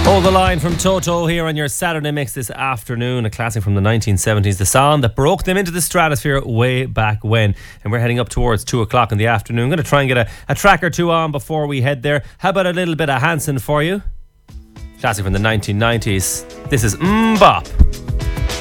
Hold the Line from Toto here on your Saturday mix this afternoon. A classic from the 1970s, the song that broke them into the stratosphere way back when. And we're heading up towards 2 o'clock in the afternoon. I'm going to try and get a track or two on before we head there. How about a little bit of Hanson for you? Classic from the 1990s. This is Mbop.